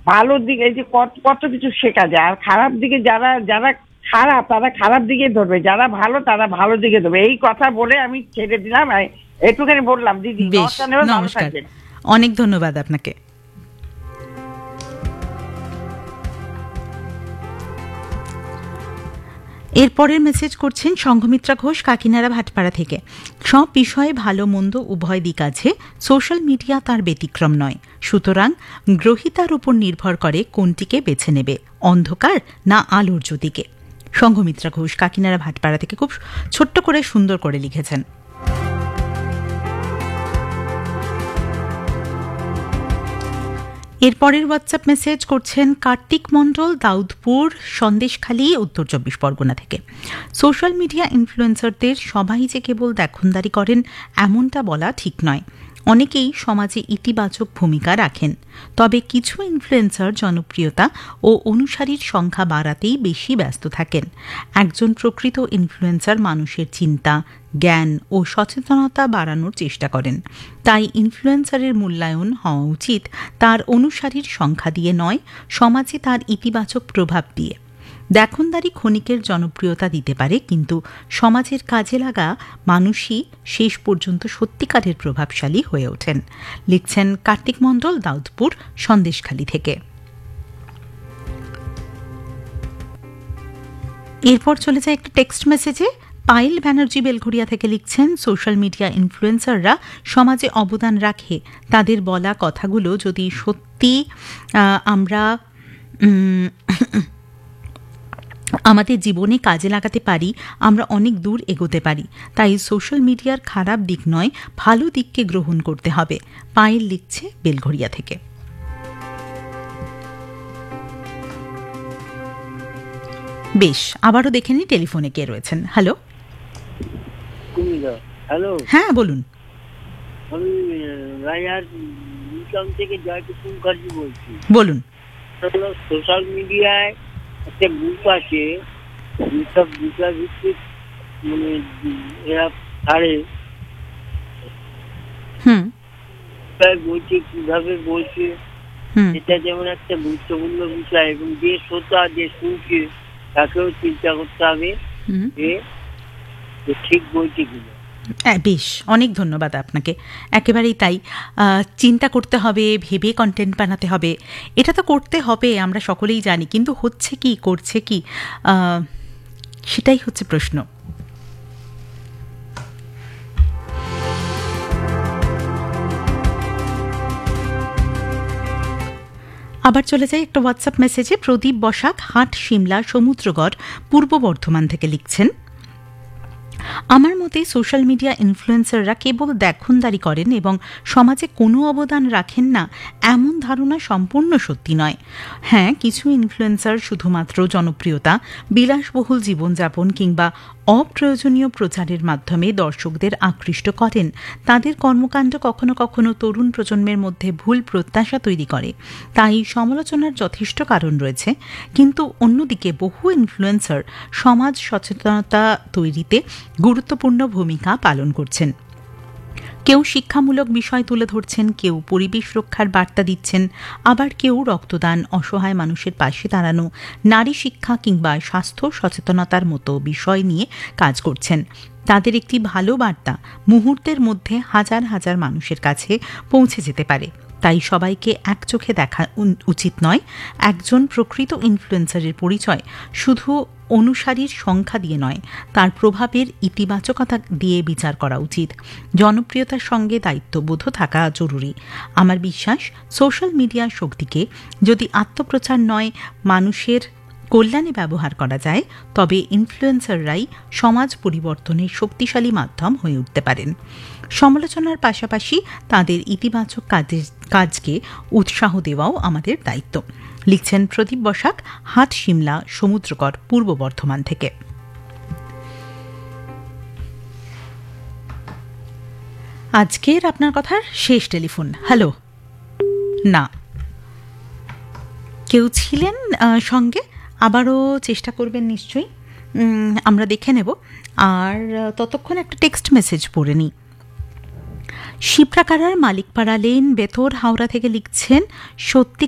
ভালোর দিকে এই যে কত কিছু শেখা যায়, আর খারাপ দিকে যারা যারা খারাপ তারা খারাপ দিকে ধরবে, যারা ভালো তারা ভালো দিকে ধরবে। এই কথা বলে আমি ছেড়ে দিলাম, একটুখানি বললাম। দিদি বেশ, নমস্কার, অনেক ধন্যবাদ আপনাকে। এরপরের মেসেজ করছেন সংঘমিত্রা ঘোষ, কাকিনাড়া ভাটপাড়া থেকে। সব বিষয়ে ভালো মন্দ উভয় দিক আছে, সোশ্যাল মিডিয়া তার ব্যতিক্রম নয়। সুতরাং গ্রহিতার উপর নির্ভর করে কোনটিকে বেছে নেবে, অন্ধকার না আলোর জ্যোতিকে। সংঘমিত্রা ঘোষ, কাকিনাড়া ভাটপাড়া থেকে খুব ছোট্ট করে সুন্দর করে লিখেছেন। এরপরের হোয়াটসঅ্যাপ মেসেজ করছেন কার্তিক মণ্ডল, দাউদপুর, সন্দেশখালী, উত্তর 24 পরগনা থেকে। সোশ্যাল মিডিয়া ইনফ্লুয়েন্সারদের সবাই যে কেবল দেখনদারি করেন এমনটা বলা ঠিক নয়। অনেকেই সমাজে ইতিবাচক ভূমিকা রাখেন, তবে কিছু ইনফ্লুয়েন্সার জনপ্রিয়তা ও অনুসারীর সংখ্যা বাড়াতেই বেশি ব্যস্ত থাকেন। একজন প্রকৃত ইনফ্লুয়েন্সার মানুষের চিন্তা, জ্ঞান ও সচেতনতা বাড়ানোর চেষ্টা করেন। তাই ইনফ্লুয়েন্সারের মূল্যায়ন হওয়া উচিত তার অনুসারীর সংখ্যা দিয়ে নয়, সমাজে তার ইতিবাচক প্রভাব দিয়ে। দেখনদারি ক্ষণিকের জনপ্রিয়তা দিতে পারে, কিন্তু সমাজের কাজে লাগা মানুষই শেষ পর্যন্ত সত্যিকারের প্রভাবশালী হয়ে ওঠেন। লিখছেন কার্তিক মণ্ডল, দাউদপুর, সন্দেশখালী থেকে। এরপর চলে যায় একটা টেক্সট মেসেজে। পায়েল ব্যানার্জি বেলঘরিয়া থেকে লিখছেন, সোশ্যাল মিডিয়া ইনফ্লুয়েন্সাররা সমাজে অবদান রাখে, তাদের বলা কথাগুলো যদি সত্যি আমরা আমাদের জীবনে কাজে লাগাতে পারি, আমরা অনেক দূর এগোতে পারি। তাই সোশ্যাল মিডিয়ার খারাপ দিক নয়, ভালো দিককে গ্রহণ করতে হবে। পায়েল লিখছে বেলঘরিয়া থেকে। বেশ, আবারও দেখে নিই টেলিফোনে কে রয়েছেন। হ্যালো। হ্যালো, হ্যাঁ বলুন। আমি রায়ার থেকে জয়কৃষ্ণ মুখার্জি বলছি। বলুন। সোশ্যাল মিডিয়ায় একটা গ্রুপ আছে, যেসব গ্রুপের ভিত্তিক মানে এরা ছাড়ে বলছে, কিভাবে বলছে, এটা যেমন একটা গুরুত্বপূর্ণ বিষয়, এবং যে শ্রোতা যে শুনছে তাকেও চিন্তা করতে হবে যে ঠিক বলছে কিনা। বেশ, অনেক ধন্যবাদ আপনাকে। একেবারেই তাই, চিন্তা করতে হবে, ভেবে কন্টেন্ট বানাতে হবে। এটা তো করতে হবে, আমরা সকলেই জানি, কিন্তু হচ্ছে কি, করছে কি, সেটাই হচ্ছে প্রশ্ন। আবার চলে যাই একটা হোয়াটসঅ্যাপ মেসেজে। প্রদীপ বসাক, হাট শিমলা, সমুদ্রগড়, পূর্ব বর্ধমান থেকে লিখছেন, আমার মতে সোশ্যাল মিডিয়া ইনফ্লুয়েন্সাররা কেবল দেখনদারি করেন এবং সমাজে কোনো অবদান রাখেন না, এমন ধারণা সম্পূর্ণ সত্যি নয়। হ্যাঁ, কিছু ইনফ্লুয়েন্সার শুধুমাত্র জনপ্রিয়তা, বিলাসবহুল জীবনযাপন কিংবা অপ্রয়োজনীয় প্রচারের মাধ্যমে দর্শকদের আকৃষ্ট করেন। তাদের কর্মকাণ্ড কখনো কখনো তরুণ প্রজন্মের মধ্যে ভুল প্রত্যাশা তৈরি করে, তাই সমালোচনার যথেষ্ট কারণ রয়েছে। কিন্তু অন্যদিকে বহু ইনফ্লুয়েন্সার সমাজ সচেতনতা তৈরিতে গুরুত্বপূর্ণ ভূমিকা পালন করছেন। কেউ শিক্ষামূলক বিষয় তুলে ধরছেন, কেউ পরিবেশ রক্ষার বার্তা দিচ্ছেন, আবার কেউ রক্তদান, অসহায় মানুষের পাশে দাঁড়ানো, নারী শিক্ষা কিংবা স্বাস্থ্য সচেতনতার মতো বিষয় নিয়ে কাজ করছেন। তাদের একটি ভালো বার্তা মুহূর্তের মধ্যে হাজার হাজার মানুষের কাছে পৌঁছে যেতে পারে। তাই সবাইকে এক চোখে দেখা উচিত নয়। একজন প্রকৃত ইনফ্লুয়েন্সারের পরিচয় শুধু অনুসারীর সংখ্যা দিয়ে নয়, তার প্রভাবের ইতিবাচকতা দিয়ে বিচার করা উচিত। জনপ্রিয়তার সঙ্গে দায়িত্ববোধও থাকা জরুরি। আমার বিশ্বাস, সোশ্যাল মিডিয়ার শক্তিকে যদি আত্মপ্রচার নয়, মানুষের কল্যাণে ব্যবহার করা যায়, তবে ইনফ্লুয়েন্সাররাই সমাজ পরিবর্তনের শক্তিশালী মাধ্যম হয়ে উঠতে পারেন। সমালোচনার পাশাপাশি তাদের ইতিবাচক কাজকে উৎসাহ দেওয়াও আমাদের দায়িত্ব। লিখছেন প্রদীপ বসাক, হাট শিমলা, সমুদ্রগড়, পূর্ব বর্ধমান থেকে। আজকের আপনার কথার শেষ টেলিফোন। হ্যালো। না, কেউ ছিলেন সঙ্গে, আবারও চেষ্টা করবেন নিশ্চয়ই, আমরা দেখে নেব। আর ততক্ষণ একটা টেক্সট মেসেজ পড়ে নিই। শিপ্রাকারার মালিকপাড়া লেন, বেতর, হাওড়া থেকে লিখছেন, সত্যি